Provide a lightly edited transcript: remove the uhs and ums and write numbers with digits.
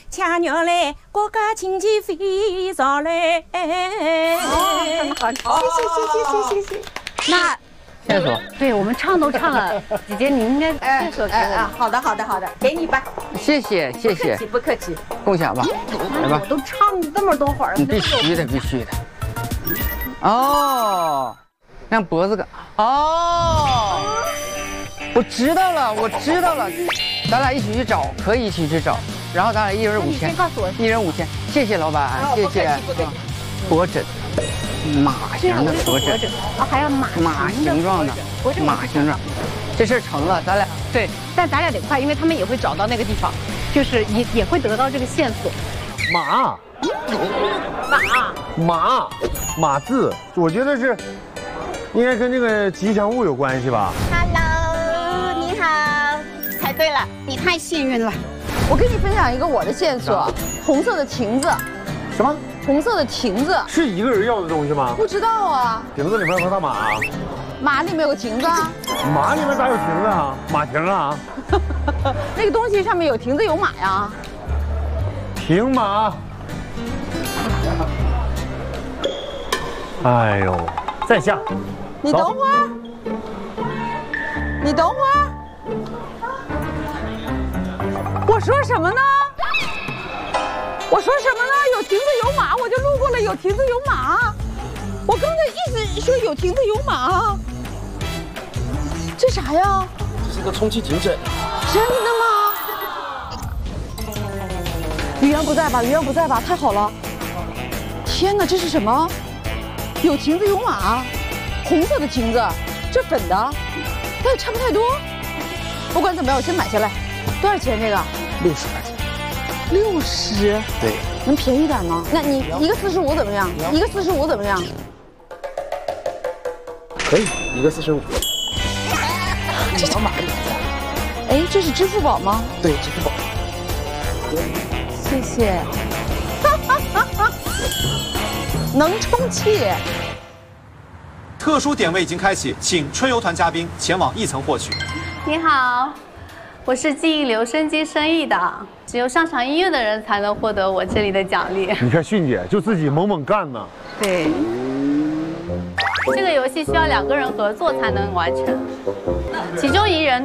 恰鸟嘞，国家亲戚非常嘞。 好，谢谢。那线索， 对我们唱都唱了，姐姐你应该线索给我。 好的，给你吧。 谢谢。 不客气。 共享吧，来吧我。都唱这么多会儿了， 必须的。哦，让脖子哦，我知道了，咱俩一起去找，可以一起去找，然后咱俩一人5000。 你先告诉我 ，1人5000，谢谢老板，谢谢。脖枕，马形的脖枕啊，还要马形状的，马形状，这事儿成了，咱俩对，但咱俩得快，因为他们也会找到那个地方，就是也会得到这个线索。 马字，我觉得是应该跟这个吉祥物有关系吧。 Hello， 你好，猜对了，你太幸运了。 我跟你分享一个我的线索，红色的亭子。 什么？ 红色的亭子是一个人要的东西吗？ 不知道啊。 亭子里面有个大马， 马里面有个亭子啊。 马里面咋有亭子啊？马亭啊？ 那个东西上面有亭子有马呀。 停马。哎呦，在下。 你等会儿。我说什么呢？有亭子有马，我就路过了有亭子有马。我刚才一直说有亭子有马。这啥呀？ 这是个充气停枕。 真的吗？语言不在吧？太好了！天哪，这是什么？有亭子有马，红色的亭子，这粉的，但也差不太多。不管怎么样，我先买下来。多少钱这个 ？60块钱。 60？ 对。 能便宜点吗？那你一个45怎么样？一个45怎么样？ 可以，一个45。这条马。 哎，这是支付宝吗？ 对，支付宝。 谢谢。能充气。 特殊点位已经开启，请春游团嘉宾前往1层获取。 你好，我是经营留声机生意的，只有上场音乐的人才能获得我这里的奖励。 你看迅姐就自己猛干呢。 对，这个游戏需要2个人合作才能完成，其中一人